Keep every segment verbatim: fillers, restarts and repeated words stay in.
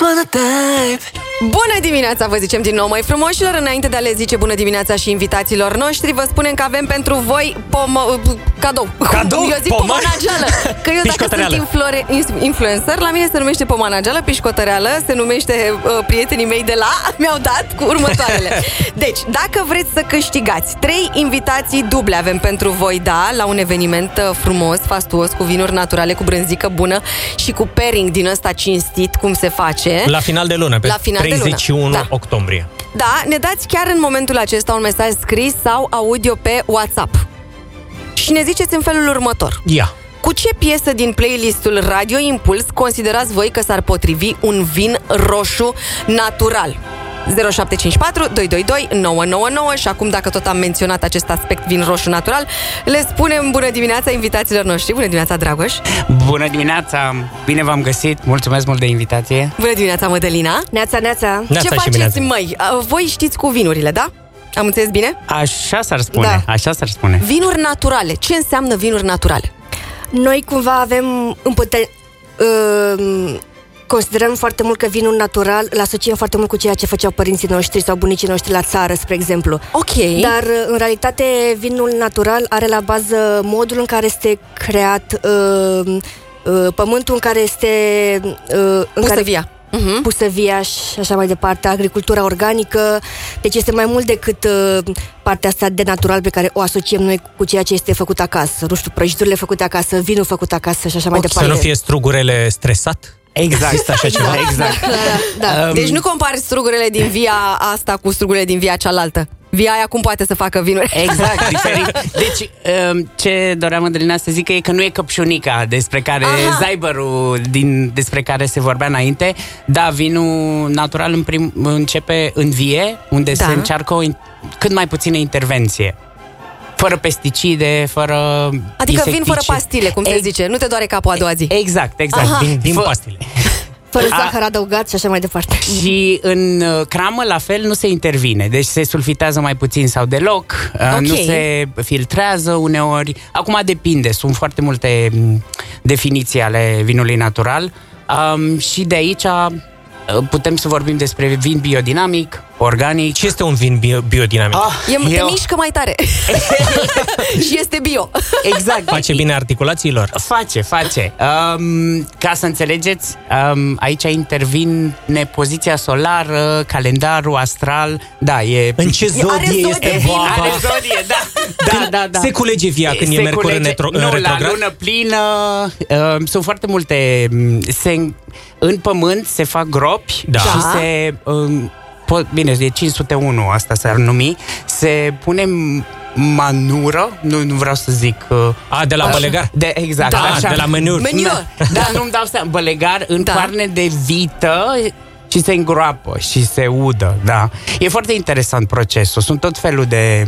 wanna dive. Bună dimineața, vă zicem din nou, mai frumoșilor. Înainte de a le zice bună dimineața și invitațiilor noștri, vă spunem că avem pentru voi pom- cadou. Cadou? Eu zic pomanageală. Că eu dacă sunt inflore- influencer, la mine se numește pomanageală, pișcotăreală, se numește uh, prietenii mei de la mi-au dat cu următoarele. Deci, dacă vreți să câștigați trei invitații duble avem pentru voi, da, la un eveniment uh, frumos, fastuos, cu vinuri naturale, cu brânzică bună și cu pairing din ăsta cinstit, cum se face. La final de lună, pe la final treizeci și unu da. octombrie. Da, ne dați chiar în momentul acesta un mesaj scris sau audio pe WhatsApp. Și ne ziceți în felul următor. Ia. Cu ce piesă din playlistul Radio Impuls considerați voi că s-ar potrivi un vin roșu natural? zero șapte cinci patru doi doi doi nouă nouă nouă. Și acum, dacă tot am menționat acest aspect vin roșu natural, le spunem bună dimineața invitațiilor noștri. Bună dimineața, Dragoș! Bună dimineața! Bine v-am găsit! Mulțumesc mult de invitație! Bună dimineața, Mădălina! Neața, neața! Ce faceți, măi? Voi știți cu vinurile, da? Am înțeles bine? Așa s-ar spune, da. Așa s-ar spune. Vinuri naturale. Ce înseamnă vinuri naturale? Noi cumva avem împute... Uh, considerăm foarte mult că vinul natural îl asociem foarte mult cu ceea ce făceau părinții noștri sau bunicii noștri la țară, spre exemplu. Ok. Dar, în realitate, vinul natural are la bază modul în care este creat, uh, uh, pământul în care este... Uh, în pusă care... via. Uh-huh. Pusă via și așa mai departe, agricultura organică, deci este mai mult decât uh, partea asta de natural pe care o asociem noi cu ceea ce este făcut acasă. Nu știu, prăjiturile făcute acasă, vinul făcut acasă și așa mai departe. Să nu fie strugurele stresat? Exact, exact, așa ceva, exact. Da, da, da. Um, deci nu compari strugurele din via asta cu strugurele din via cealaltă. Via aia cum poate să facă vinuri? Exact, diferit. Deci, ce doream, Mădălina, să zic e că nu e căpșunica despre care, zaibărul din, despre care se vorbea înainte. Da, vinul natural în prim, începe în vie, unde da. se încearcă o, cât mai puțină intervenție. Fără pesticide, fără Adică insecticide. vin fără pastile, cum se zice. Nu te doare capul a doua zi. Exact, exact. Din, din Fă... pastile. Fără zahăr adăugat și așa mai departe. Și în cramă, la fel, nu se intervine. Deci se sulfitează mai puțin sau deloc. Okay. Nu se filtrează uneori. Acum depinde. Sunt foarte multe definiții ale vinului natural. Um, și de aici putem să vorbim despre vin biodinamic, organic. Ce este un vin bio- biodinamic? Ah, e, te mișcă mai tare. Și este bio. Exact. Face bine articulațiilor? Face, face. Um, ca să înțelegeți, um, aici intervine poziția solară, calendarul astral. Da, e... În ce zodie este boaba? Are zodie, da. Da, da, da. Se culege via când se e Mercur în, retro- nu, în retrograd? la lună plină. Uh, sunt foarte multe... Se, în pământ se fac gropi da. și se... Um, Bine, e cinci sute unu, asta s-ar numi. Se pune manură, nu, nu vreau să zic... Uh, A, de la așa, bălegar? De, exact, da, așa. de la menur. Da, da, nu-mi dau seama. Bălegar în da. coarne de vită și se îngroapă și se udă, da. E foarte interesant procesul. Sunt tot felul de...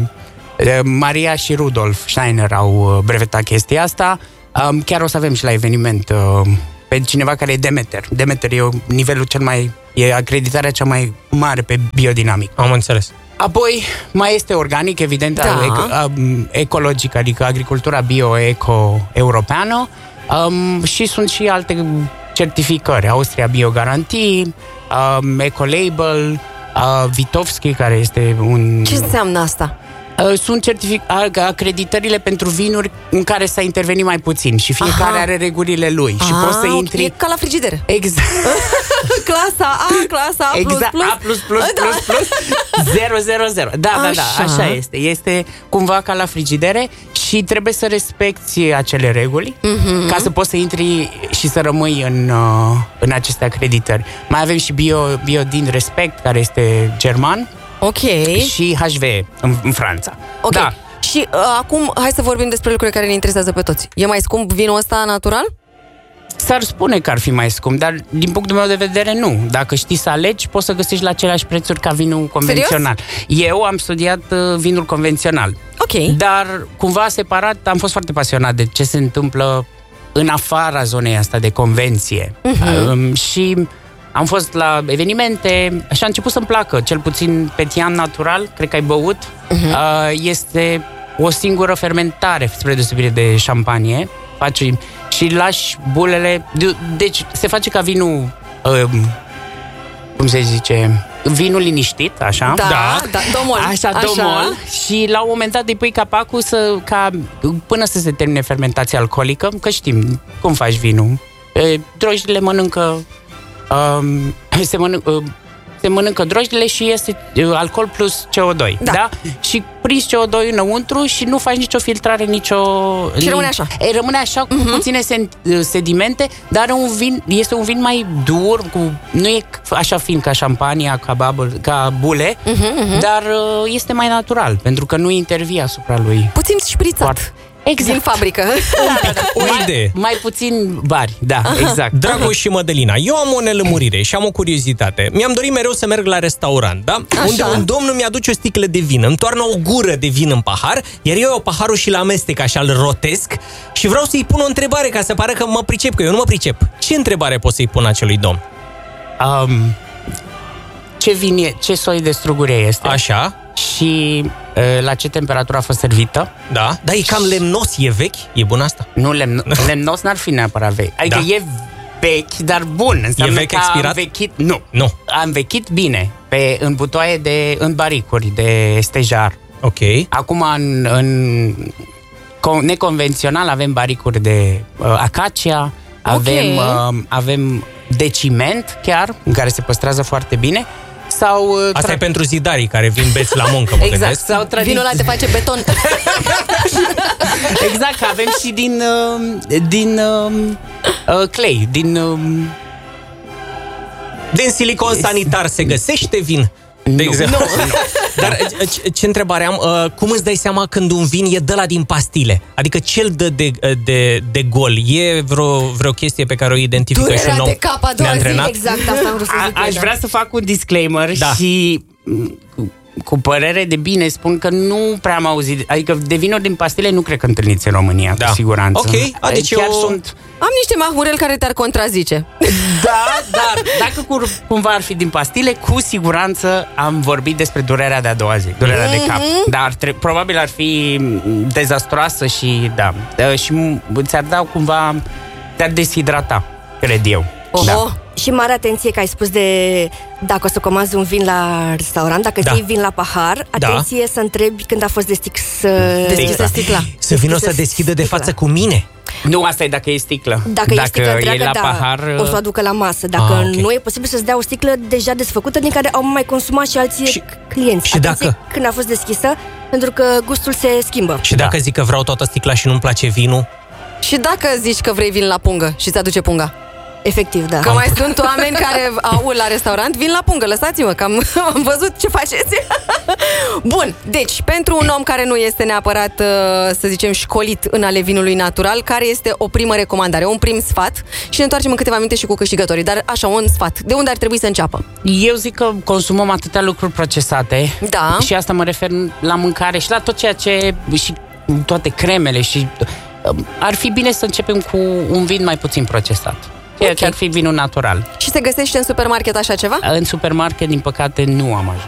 Maria și Rudolf Steiner au brevetat chestia asta. Um, chiar o să avem și la eveniment uh, pe cineva care e Demeter. Demeter e nivelul cel mai... E acreditarea cea mai mare pe biodinamic. Am înțeles. Apoi mai este organic, evident, da. ec- ecologic, adică agricultura bio-eco-europeană, um, și sunt și alte certificări. Austria Biogarantii, um, Ecolabel, uh, Vitovski, care este un... Ce înseamnă asta? Sunt certific- acreditările pentru vinuri în care s-a intervenit mai puțin și fiecare Aha. are regulile lui. Aha, și poți să intri... E ca la frigider. Exact. Clasa A, clasa A++. Exact, A+++++, plus, plus, da. plus, plus, zero zero zero. Da, așa. da, da, așa este. Este cumva ca la frigidere și trebuie să respecti acele reguli mm-hmm. ca să poți să intri și să rămâi în, în aceste acreditări. Mai avem și Bio, bio din Respect, care este german. Ok. Și H V E în, în Franța. Ok. Da. Și uh, acum hai să vorbim despre lucruri care ne interesează pe toți. E mai scump vinul ăsta natural? S-ar spune că ar fi mai scump, dar din punctul meu de vedere nu. Dacă știi să alegi, poți să găsești la aceleași prețuri ca vinul convențional. Serios? Eu am studiat uh, vinul convențional. Ok. Dar cumva separat am fost foarte pasionat de ce se întâmplă în afara zonei asta de convenție. Uh-huh. Uh, și am fost la evenimente și a început să-mi placă, cel puțin Petian natural, cred că ai băut. Uh-huh. Uh, este o singură fermentare, spre deosebire de șampanie. Faci și lași bulele... De, deci se face ca vinul uh, cum se zice, vinul liniștit, așa. Da, da, da domol. Așa, domol. Așa. Și la un moment dat îi pui capacul să, ca, până să se termine fermentația alcoolică, că știm cum faci vinul. E, drojdile mănâncă, um, se mănâncă, uh, se mănâncă drojdile și este uh, alcool plus C O doi. Da. Da? Și prinzi C O doi înăuntru și nu faci nicio filtrare, nicio... Și rămâne așa. E, rămâne așa cu uh-huh. puține sedimente, dar un vin, este un vin mai dur, cu, nu e așa fin ca șampania, ca, bubble, ca bule, uh-huh, uh-huh. dar uh, este mai natural, pentru că nu intervii asupra lui. Puțin șprițat. Foarte. Exact. Din fabrică. Da, da, o mai, idee. Mai puțin bari, da, exact. Dragoș și Mădălina, eu am o nelămurire și am o curiozitate. Mi-am dorit mereu să merg la restaurant, da? Așa. Unde un domn îmi aduce o sticlă de vin, îmi toarnă o gură de vin în pahar, iar eu iau paharul și l-amestec, așa, îl rotesc și vreau să-i pun o întrebare ca să pară că mă pricep, că eu nu mă pricep. Ce întrebare pot să-i pun acelui domn? Um, ce vin e, ce soi de strugure este? Așa. Și uh, la ce temperatură a fost servită? Da, dar e cam lemnos, e vechi? E bun asta? Nu, lemn- lemnos n-ar fi neapărat vechi. Adică da. e vechi, dar bun. Înseamnă e vechi că expirat? a învechit, nu, nu. A învechit bine, pe, în butoaie de, în baricuri de stejar. Ok. Acum, în, în neconvențional, avem baricuri de uh, acacia, avem, okay. uh, avem de ciment chiar, în care se păstrează foarte bine. Sau, uh, Asta tra- e pentru zidarii care vin beți la muncă, mă exact, gândesc. sau tradi- Vinul ăla te face beton. Exact, că avem și din uh, din uh, uh, clay, din uh, din silicon sanitar se găsește vin. De nu, exemplu. nu, nu. Dar ce, ce întrebare am? Uh, cum îți dai seama când un vin e de la din pastile? Adică ce-l dă de, de, de gol? E vreo, vreo chestie pe care o identifică Durerea și un om de cap a doua zi, neantrenat? exact asta am vrut să zic. A, aș vrea să fac un disclaimer da. și cu, cu părere de bine spun că nu prea am auzit, adică de vinuri din pastile nu cred că întâlniți în România, da. cu siguranță. Ok, adică chiar eu... sunt... Am niște mahmurel care te-ar contrazice. Da, dar dacă cu, cumva ar fi din pastile, cu siguranță am vorbit despre durerea de a doua zi, durerea mm-hmm. de cap. Dar tre- probabil ar fi dezastroasă și da, și ți-ar da cumva, te-ar deshidrata, cred eu. Oho. Da. Și mare atenție că ai spus de dacă o să comanzi un vin la restaurant, dacă da. îți iei vin la pahar, atenție da. să întrebi când a fost deschis, deschisă sticla. Să vină să deschidă de față cu mine. Nu, asta e dacă e sticlă. Dacă, dacă e sticlă întreagă, e la da, pahar, o să o aducă la masă. Dacă ah, okay. nu, e posibil să-ți dea o sticlă deja desfăcută, din care au mai consumat și alții și, clienți. Și atenție dacă... când a fost deschisă, pentru că gustul se schimbă. Și dacă da. zic că vreau toată sticla și nu-mi place vinul? Și dacă zici că vrei vin la pungă și ți aduce punga? Efectiv, da. Că mai sunt oameni care au la restaurant, vin la pungă, lăsați-mă, că am, am văzut ce faceți. Bun, deci, pentru un om care nu este neapărat, să zicem, școlit în ale vinului natural, care este o primă recomandare, un prim sfat? Și ne întoarcem în câteva minute și cu câștigătorii, dar așa, un sfat. De unde ar trebui să înceapă? Eu zic că consumăm atâtea lucruri procesate. Da. Și asta mă refer la mâncare și la tot ceea ce... și toate cremele și... Ar fi bine să începem cu un vin mai puțin procesat. Ceea okay. ce ar fi vinul natural. Și se găsește în supermarket așa ceva? În supermarket, din păcate, nu am ajuns.